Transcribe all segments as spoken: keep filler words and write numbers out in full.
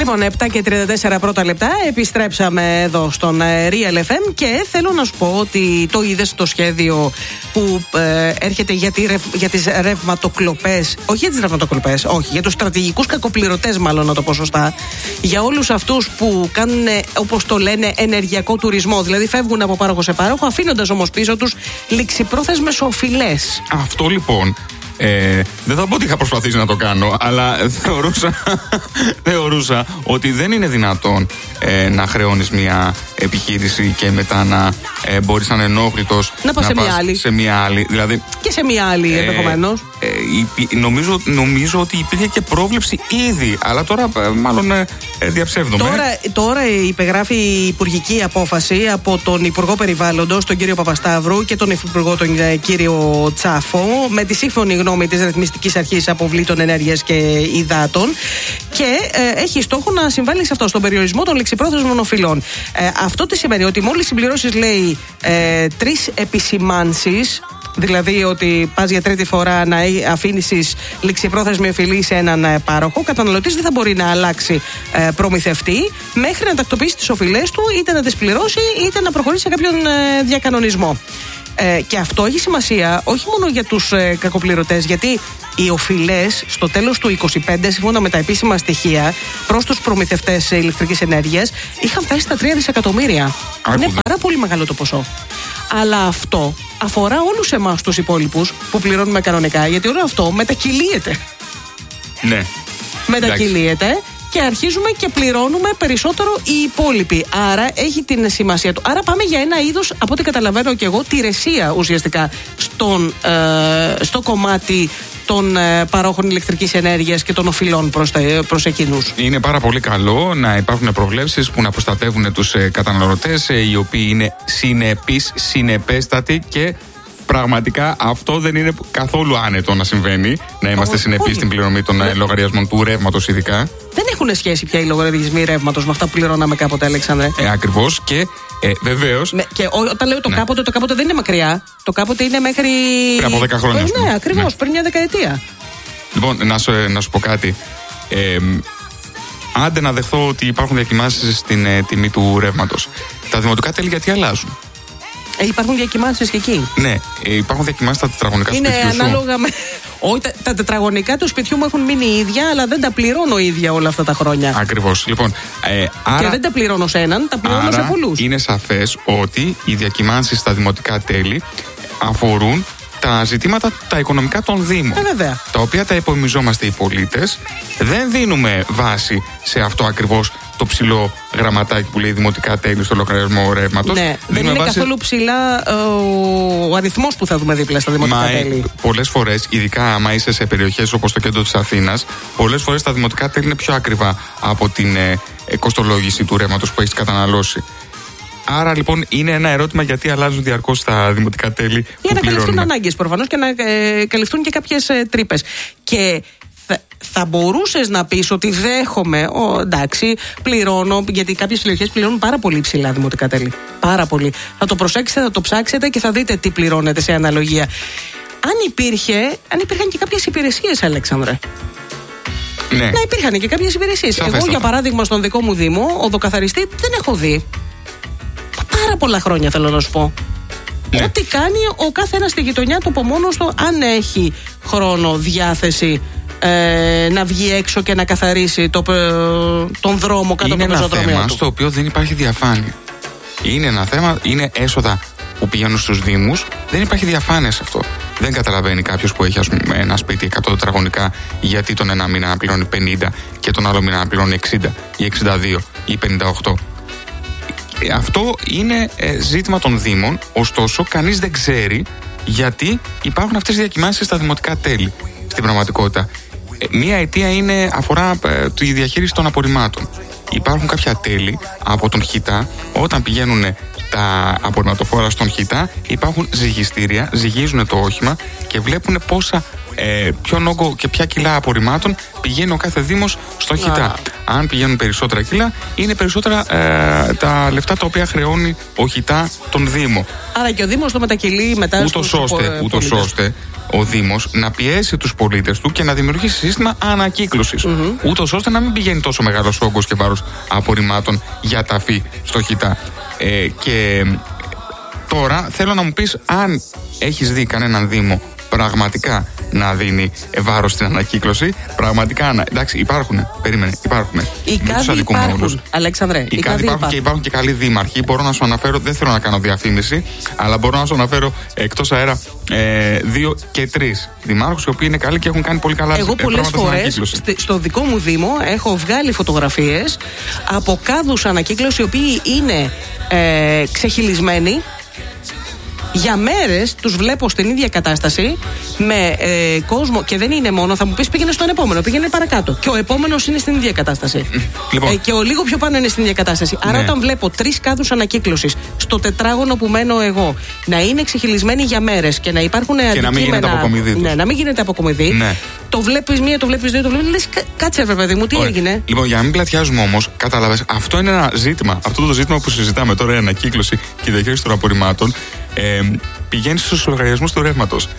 Λοιπόν, επτά και τριάντα τέσσερα πρώτα λεπτά. Επιστρέψαμε εδώ στον Real εφ εμ και θέλω να σου πω ότι το είδες το σχέδιο που ε, έρχεται για, τη, για τις ρευματοκλοπές. Όχι για τις ρευματοκλοπές, όχι, για τους στρατηγικούς κακοπληρωτές, μάλλον να το πω σωστά. Για όλους αυτούς που κάνουν, όπως το λένε, ενεργειακό τουρισμό. Δηλαδή φεύγουν από πάροχο σε πάροχο, αφήνοντας όμως πίσω τους ληξιπρόθεσμες οφειλές. Αυτό λοιπόν. Ε, δεν θα πω ότι είχα προσπαθήσει να το κάνω, αλλά θεωρούσα, θεωρούσα ότι δεν είναι δυνατόν ε, να χρεώνεις μια επιχείρηση και μετά να ε, μπορείς να είναι ενόχλητος να πας σε, μια άλλη. σε μια άλλη. Δηλαδή, και σε μια άλλη ε, ενδεχομένως. Ε, ε, νομίζω, νομίζω ότι υπήρχε και πρόβλεψη ήδη, αλλά τώρα ε, μάλλον ε, διαψεύδομαι. Τώρα, τώρα υπεγράφει η υπουργική απόφαση από τον Υπουργό Περιβάλλοντος, τον κύριο Παπασταύρου, και τον Υφυπουργό, τον ε, κύριο Τσάφο, με τη σύμφωνη γνώμη της Ρυθμιστικής Αρχής Αποβλήτων Ενέργειας και Υδάτων, και ε, έχει στόχο να συμβάλλει σε αυτό, στον περιορισμό των ληξιπρόθεσμων οφειλών. Ε, αυτό τι σημαίνει? Ότι μόλις συμπληρώσεις, λέει, ε, τρεις επισημάνσεις, δηλαδή ότι πας για τρίτη φορά να αφήνεις ληξιπρόθεσμη οφειλή σε έναν πάροχο, ο καταναλωτής δεν θα μπορεί να αλλάξει ε, προμηθευτή μέχρι να τακτοποιήσει τις οφειλές του, είτε να τις πληρώσει είτε να προχωρήσει σε κάποιον ε, διακανονισμό. Ε, και αυτό έχει σημασία όχι μόνο για τους ε, κακοπληρωτές, γιατί οι οφειλές στο τέλος του είκοσι πέντε, σύμφωνα με τα επίσημα στοιχεία, προς τους προμηθευτές ηλεκτρικής ενέργειας είχαν φτάσει στα τρία δισεκατομμύρια. Άκουδε. Είναι πάρα πολύ μεγάλο το ποσό. Αλλά αυτό αφορά όλους εμάς τους υπόλοιπους που πληρώνουμε κανονικά, γιατί όλο αυτό μετακυλίεται. Ναι. Μετακυλίεται. Και αρχίζουμε και πληρώνουμε περισσότερο οι υπόλοιποι. Άρα έχει την σημασία του. Άρα πάμε για ένα είδος, από ό,τι καταλαβαίνω και εγώ, τηρεσία ουσιαστικά στον, ε, στο κομμάτι των ε, παρόχων ηλεκτρικής ενέργειας και των οφειλών προς, προς εκείνους. Είναι πάρα πολύ καλό να υπάρχουν προβλέψεις που να προστατεύουν τους ε, καταναλωτές, ε, οι οποίοι είναι συνεπείς, συνεπέστατοι, και πραγματικά αυτό δεν είναι καθόλου άνετο να συμβαίνει, να είμαστε συνεπείς στην πληρωμή των ναι. λογαριασμών του ρεύματος, ειδικά. Δεν έχουν σχέση πια οι λογαριασμοί ρεύματος με αυτά που πληρώναμε κάποτε, Αλέξανδρε. Ε, ακριβώς, και ε, βεβαίως. Ναι, και ό, όταν λέω το ναι. κάποτε, το κάποτε δεν είναι μακριά. Το κάποτε είναι μέχρι. Πριν από δέκα χρόνια. Ε, ναι, ακριβώς, ναι. πριν μια δεκαετία. Λοιπόν, να σου, να σου πω κάτι. Ε, άντε να δεχθώ ότι υπάρχουν διακυμάνσεις στην ε, τιμή του ρεύματος. Τα δημοτικά τέλη γιατί αλλάζουν? Ε, υπάρχουν διακυμάνσεις και εκεί. Ναι, ε, υπάρχουν διακυμάνσεις στα τετραγωνικά του σπιτιού σου. Είναι ανάλογα με. Όχι, τα, τα τετραγωνικά του σπιτιού μου έχουν μείνει ίδια, αλλά δεν τα πληρώνω ίδια όλα αυτά τα χρόνια. Ακριβώς. Λοιπόν, ε, άρα, και δεν τα πληρώνω σε έναν, τα πληρώνω άρα σε πολλούς. Είναι σαφές ότι οι διακυμάνσεις στα δημοτικά τέλη αφορούν τα ζητήματα τα οικονομικά των Δήμων. Ε, βέβαια. Τα οποία τα υπομιζόμαστε οι πολίτες. Δεν δίνουμε βάση σε αυτό ακριβώς το ψηλό γραμματάκι που λέει δημοτικά τέλη στο λογαριασμό ρεύματος. Ναι, δεν είναι βάση... καθόλου ψηλά ε, ο αριθμός που θα δούμε δίπλα στα δημοτικά Μα, τέλη. Πολλές φορές, ειδικά άμα είσαι σε περιοχές όπως το κέντρο της Αθήνας, πολλές φορές τα δημοτικά τέλη είναι πιο ακριβά από την ε, ε, κοστολόγηση του ρεύματος που έχεις καταναλώσει. Άρα λοιπόν είναι ένα ερώτημα γιατί αλλάζουν διαρκώς τα δημοτικά τέλη. Για να καλυφθούν ανάγκες προφανώς και να ε, καλυφθούν και κάποιες ε, τρύπες. Και θα, θα μπορούσες να πεις ότι δέχομαι, ο, εντάξει, πληρώνω, γιατί κάποιες περιοχές πληρώνουν πάρα πολύ ψηλά δημοτικά τέλη. Πάρα πολύ. Θα το προσέξετε, θα το ψάξετε και θα δείτε τι πληρώνετε σε αναλογία. Αν υπήρχε, αν υπήρχαν και κάποιες υπηρεσίες, Αλέξανδρε. Ναι. Να υπήρχαν και κάποιες υπηρεσίες. Σαφέστατα. Εγώ, για παράδειγμα, στον δικό μου Δήμο, οδοκαθαριστή δεν έχω δει. Πάρα πολλά χρόνια θέλω να σου πω. Ναι. Ό,τι κάνει ο κάθε ένας στη γειτονιά του από μόνος του, αν έχει χρόνο, διάθεση ε, να βγει έξω και να καθαρίσει το, τον δρόμο κάτω από το πεζοδρόμιο του. Είναι ένα θέμα στο οποίο δεν υπάρχει διαφάνεια. Είναι ένα θέμα, είναι έσοδα που πηγαίνουν στους Δήμους, δεν υπάρχει διαφάνεια σε αυτό. Δεν καταλαβαίνει κάποιος που έχει, ας πούμε, ένα σπίτι εκατό τετραγωνικά, γιατί τον ένα μήνα να πληρώνει πενήντα και τον άλλο μήνα να πληρώνει εξήντα ή εξήντα δύο ή πενήντα οκτώ. Αυτό είναι ε, ζήτημα των Δήμων, ωστόσο κανείς δεν ξέρει γιατί υπάρχουν αυτές οι διακυμάνσεις στα δημοτικά τέλη στην πραγματικότητα. Ε, μία αιτία είναι, αφορά ε, τη διαχείριση των απορριμμάτων. Υπάρχουν κάποια τέλη από τον Χιτά, όταν πηγαίνουν τα απορριμματοφόρα στον Χιτά, υπάρχουν ζυγιστήρια, ζυγίζουν το όχημα και βλέπουν πόσα ε, ποιον όγκο και ποια κιλά απορριμμάτων πηγαίνει ο κάθε Δήμος στο ΧΙΤΑ. Ah. Αν πηγαίνουν περισσότερα κιλά, είναι περισσότερα ε, τα λεφτά τα οποία χρεώνει ο ΧΙΤΑ τον Δήμο. Άρα και ο Δήμος το μετακυλεί μετά ούτως στους ώστε, ούτως ώστε ο Δήμος να πιέσει τους πολίτες του και να δημιουργήσει σύστημα ανακύκλωσης. Mm-hmm. Ούτως ώστε να μην πηγαίνει τόσο μεγάλος όγκος και βάρος απορριμμάτων για ταφή στο ΧΙΤΑ. Ε, και τώρα θέλω να μου πεις αν έχεις δει κανέναν Δήμο πραγματικά να δίνει βάρος στην ανακύκλωση. Πραγματικά, να, εντάξει, υπάρχουν. Περίμενε, υπάρχουν. Οι κάδοι υπάρχουν, όλους. Αλέξανδρε. Οι, οι κάδοι υπάρχουν και υπάρχουν και καλοί δήμαρχοι. Μπορώ να σου αναφέρω, δεν θέλω να κάνω διαφήμιση, αλλά μπορώ να σου αναφέρω εκτός αέρα ε, δύο και τρεις δημάρχους οι οποίοι είναι καλοί και έχουν κάνει πολύ καλά Εγώ πολλές φορές στο δικό μου Δήμο έχω βγάλει φωτογραφίες από κάδους ανακύκλωση οι οποίοι είναι ε, ξεχυλισμένοι. Για μέρες τους βλέπω στην ίδια κατάσταση με ε, κόσμο και δεν είναι μόνο, θα μου πεις πήγαινε στον επόμενο, πήγαινε παρακάτω. Και ο επόμενος είναι στην ίδια κατάσταση. Λοιπόν. Ε, και ο λίγο πιο πάνω είναι στην ίδια κατάσταση. Άρα, ναι. Όταν βλέπω τρεις κάδους ανακύκλωσης στο τετράγωνο που μένω εγώ να είναι εξεχυλισμένοι για μέρες και να υπάρχουν αντικείμενα. Και να μην γίνεται αποκομιδή. Ναι, να μην γίνεται αποκομιδή. Ναι. Το βλέπεις μία, το βλέπεις δύο, το βλέπεις. Λες, κάτσε, ρε παιδί μου, τι Ωραία. έγινε. Λοιπόν, για να μην πλατιάζουμε όμως, κατάλαβες, αυτό είναι ένα ζήτημα. Αυτό το ζήτημα που συζητάμε τώρα, η ανακύκλωση και η διαχείριση των απορριμμάτων. Ε, πηγαίνει στους λογαριασμούς του ρεύματος.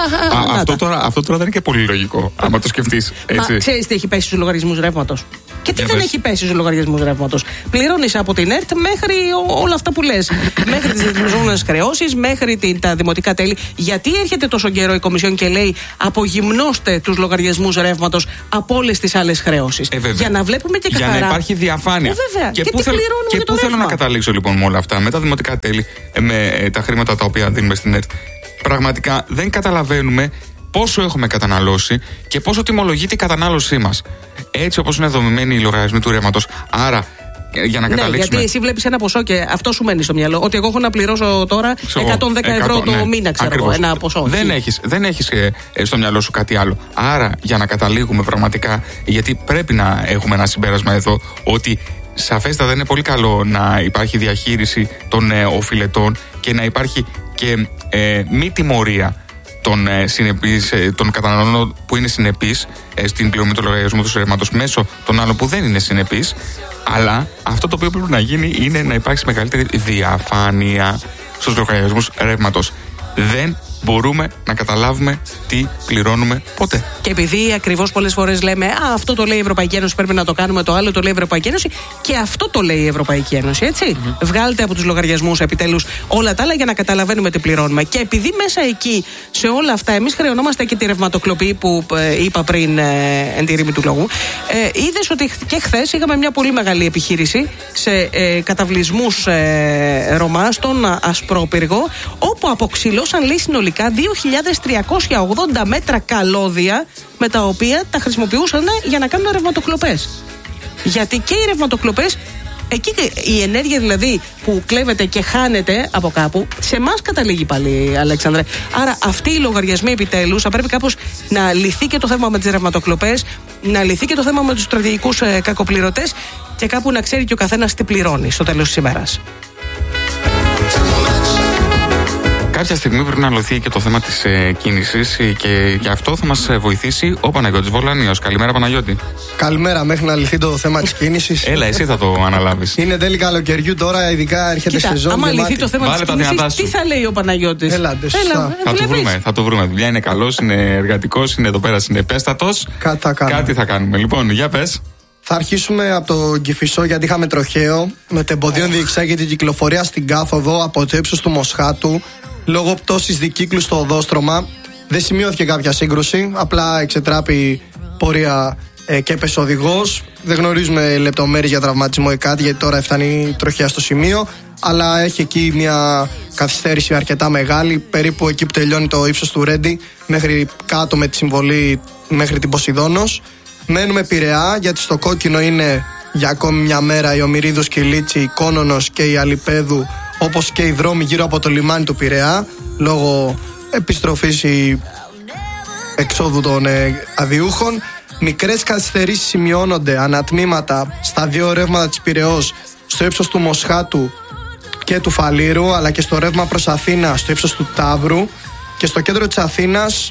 Αυτό τώρα, αυτό τώρα δεν είναι και πολύ λογικό, άμα το σκεφτείς. Μα ξέρεις τι έχει πέσει στους λογαριασμούς ρεύματος. Και τι yeah, δεν πες. έχει πέσει στους λογαριασμούς ρεύματος. Πληρώνεις από την ΕΡΤ μέχρι όλα αυτά που λες. Μέχρι τις ρυθμιζόμενες χρεώσεις, μέχρι την, τα δημοτικά τέλη. Γιατί έρχεται τόσο καιρό η Κομισιόν και λέει απογυμνώστε τους λογαριασμούς ρεύματος από όλες τις άλλες χρεώσεις. Ε, για να βλέπουμε και καθαρά. Για να υπάρχει διαφάνεια. Ε, βέβαια. Και, και πού, θέλ, και πού θέλω να καταλήξω λοιπόν με όλα αυτά, με τα δημοτικά τέλη, με ε, τα χρήματα τα οποία δίνουμε στην ΕΡΤ. Πραγματικά δεν καταλαβαίνουμε πόσο έχουμε καταναλώσει και πόσο τιμολογείται η κατανάλωσή μας. Έτσι όπως είναι δομημένοι οι λογαριασμοί του ρεύματος. Άρα, για να καταλήξουμε. Ναι, γιατί εσύ βλέπεις ένα ποσό και αυτό σου μένει στο μυαλό. Ότι εγώ έχω να πληρώσω τώρα εκατόν δέκα ευρώ το ναι, μήνα, ξέρω εγώ. Ένα ποσό. Δεν έχεις, δεν έχεις ε, στο μυαλό σου κάτι άλλο. Άρα, για να καταλήγουμε πραγματικά, γιατί πρέπει να έχουμε ένα συμπέρασμα εδώ, ότι σαφέστα δεν είναι πολύ καλό να υπάρχει διαχείριση των ε, οφειλετών και να υπάρχει και ε, μη τιμωρία των, ε, συνεπής, ε, των καταναλωτών που είναι συνεπείς ε, στην πληρωμή του λογαριασμού του ρεύματος μέσω των άλλων που δεν είναι συνεπείς. Αλλά αυτό το οποίο πρέπει να γίνει είναι να υπάρξει μεγαλύτερη διαφάνεια στους λογαριασμούς ρεύματος. Δεν μπορούμε να καταλάβουμε τι πληρώνουμε ποτέ. Και επειδή ακριβώς πολλές φορές λέμε Α, αυτό το λέει η Ευρωπαϊκή Ένωση, πρέπει να το κάνουμε, το άλλο το λέει η Ευρωπαϊκή Ένωση, και αυτό το λέει η Ευρωπαϊκή Ένωση, έτσι. Mm-hmm. Βγάλτε από τους λογαριασμούς επιτέλους όλα τα άλλα για να καταλαβαίνουμε τι πληρώνουμε. Και επειδή μέσα εκεί σε όλα αυτά εμείς χρεωνόμαστε και τη ρευματοκλοπή που ε, είπα πριν ε, εν τη ρήμη του λόγου, ε, είδες ότι και χθες είχαμε μια πολύ μεγάλη επιχείρηση σε ε, καταβλισμούς ε, Ρωμά στον Ασπρόπυργο, όπου αποξυλώσαν, λέει, συνολικά δύο χιλιάδες τριακόσια ογδόντα μέτρα καλώδια με τα οποία τα χρησιμοποιούσαν για να κάνουν ρευματοκλοπές. Γιατί και οι ρευματοκλοπές, εκεί η ενέργεια δηλαδή που κλέβεται και χάνεται από κάπου, σε εμάς καταλήγει πάλι, Αλέξανδρε. Άρα αυτοί οι λογαριασμοί επιτέλους θα πρέπει κάπως να λυθεί και το θέμα με τις ρευματοκλοπές, να λυθεί και το θέμα με τους στρατηγικούς ε, κακοπληρωτές και κάπου να ξέρει και ο καθένας τι πληρώνει στο τέλος της ημέρας. Κάποια στιγμή πρέπει να λυθεί και το θέμα της ε, κίνησης και γι' αυτό θα μας βοηθήσει ο Παναγιώτης Βολανίος. Καλημέρα, Παναγιώτη. Καλημέρα, μέχρι να λυθεί το θέμα της κίνησης. Έλα, εσύ θα το αναλάβεις. Είναι τέλη καλοκαιριού τώρα, ειδικά έρχεται Κοίτα, σεζόν. Άμα λυθεί το θέμα της κίνησης, τι θα λέει ο Παναγιώτης. Έλατε, σωστά. Θα το βρούμε, θα το βρούμε. Δουλειά είναι καλός, είναι εργατικός, είναι εδώ πέρα συνεπέστατος. Κάτι θα κάνουμε. Κάτι θα κάνουμε. Λοιπόν, για πες. Θα αρχίσουμε από το Κηφισό, γιατί είχαμε τροχαίο. Με τεμποδίων διεξάγεται η κυκλοφορία στην κάθοδο από το ύψος του Μοσχάτου. Λόγω πτώσης δικύκλου στο οδόστρωμα δεν σημειώθηκε κάποια σύγκρουση, απλά εξετράπη πορεία ε, και έπεσε ο οδηγός. Δεν γνωρίζουμε λεπτομέρειες για τραυματισμό ή κάτι, γιατί τώρα φτάνει τροχιά στο σημείο, αλλά έχει εκεί μια καθυστέρηση αρκετά μεγάλη, περίπου εκεί που τελειώνει το ύψος του Ρέντι, μέχρι κάτω με τη συμβολή μέχρι την Ποσειδώνος. Μένουμε Πειραιά, γιατί στο κόκκινο είναι για ακόμη μια μέρα η Ομηρίδους, Κιλίτσι, η Κόνονος και η Αλιπέδου, όπως και οι δρόμοι γύρω από το λιμάνι του Πειραιά, λόγω επιστροφής ή εξόδου των ε, αδιούχων. Μικρές καθυστερήσεις σημειώνονται ανατμήματα στα δύο ρεύματα της Πειραιώς, στο ύψος του Μοσχάτου και του Φαλήρου, αλλά και στο ρεύμα προς Αθήνα στο ύψος του Ταύρου, και στο κέντρο της Αθήνας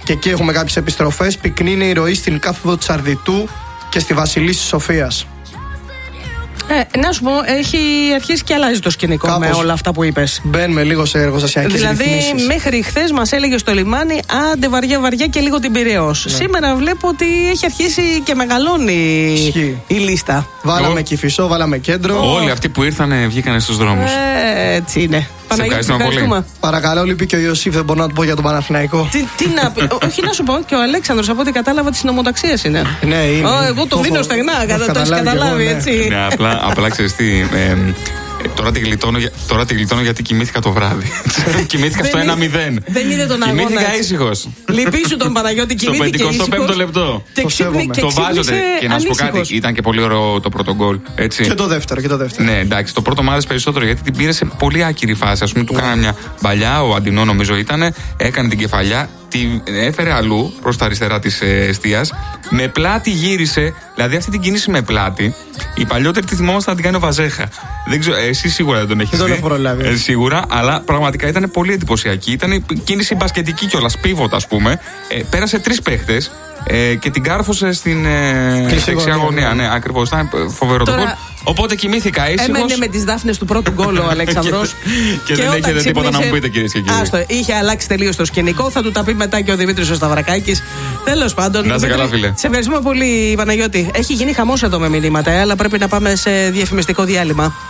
Και εκεί έχουμε κάποιες επιστροφές. Πυκνή είναι η ροή στην κάθοδο της Αρδιτού και στη Βασιλίσσης Σοφίας. Ε, να σου πω, έχει αρχίσει και αλλάζει το σκηνικό. Κάπως με όλα αυτά που είπες. Μπαίνουμε λίγο σε εργοστασιακές Δηλαδή, ρυθμίσεις. μέχρι χθες μας έλεγε στο λιμάνι, άντε βαριά βαριά και λίγο την Πειραιώς. Ναι. Σήμερα βλέπω ότι έχει αρχίσει και μεγαλώνει Ισχύει. η λίστα. Βάλαμε Κηφισό, βάλαμε Κέντρο. Όλοι αυτοί που ήρθανε βγήκανε στους δρόμους. Ε, έτσι είναι. Παναγιώτη, σε ευχαριστούμε. Παρακαλώ, λείπει και ο Ιωσήφ, δεν μπορώ να το πω για τον Παναθηναϊκό. Τι, τι να πει, όχι να σου πω, και ο Αλέξανδρος από ό,τι κατάλαβα της νομοταξίας είναι. Ναι, είναι. Oh, εγώ το δίνω στεγνά, το έχεις καταλάβει, εγώ, έτσι. Ναι, απλά, απλά ξέρεις τι. Ε, Τώρα τη, γλιτώνω, τώρα τη γλιτώνω γιατί κοιμήθηκα το βράδυ. Κοιμήθηκα στο ένα μηδέν. Δεν είδε τον αγώνα. Κοιμήθηκα ήσυχος. Λυπήσου τον Παναγιώτη, κοιμήθηκε ήσυχος. Στο πενηκοστό πέμπτο λεπτό. Και το ξύπνη, και το βάζω και να σου πω κάτι. Ήταν και πολύ ωραίο το πρώτο γκολ. Και το δεύτερο, και το δεύτερο. Ναι, εντάξει, το πρώτο μου άρεσε περισσότερο γιατί την πήρε σε πολύ άκυρη φάση. Α πούμε, του κάνανε μια παλιά, ο Αντινό νομίζω ήταν, έκανε την κεφαλιά, την έφερε αλλού προς τα αριστερά της εστίας. Με πλάτη γύρισε, δηλαδή αυτή την κίνηση με πλάτη. Οι παλιότεροι τη θυμόμαστε να την κάνει ο Βαζέχα. Δεν ξέρω, εσύ σίγουρα δεν τον έχεις δει. Ε, σίγουρα, αλλά πραγματικά ήταν πολύ εντυπωσιακή. Ήταν κίνηση μπασκετική κιόλας, πίβοτα ας πούμε. Ε, πέρασε τρεις παίχτες. Ε, και την κάρφωσε στην ε, δεξιά γωνία. Ναι, ακριβώς. Ήταν φοβερό το γκολ. Οπότε κοιμήθηκα ήσυχος. Έμενε με τις δάφνες του πρώτου γκολ ο Αλέξανδρος. και, και δεν έχετε τίποτα να μου πείτε, κυρίες και κύριοι. Άστο, είχε αλλάξει τελείως το σκηνικό. Θα του τα πει μετά και ο Δημήτρης ο Σταυρακάκης. Τέλος πάντων. Να σε καλά, φίλε. Σε ευχαριστούμε πολύ, Παναγιώτη. Έχει γίνει χαμός εδώ με μηνύματα, αλλά πρέπει να πάμε σε διαφημιστικό διάλειμμα.